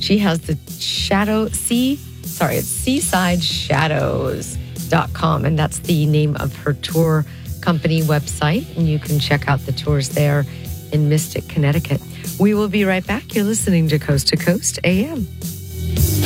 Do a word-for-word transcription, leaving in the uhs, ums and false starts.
She has the Shadow Sea, sorry, it's seaside shadows dot com, and that's the name of her tour company website, and you can check out the tours there in Mystic, Connecticut. We will be right back. You're listening to Coast to Coast A M.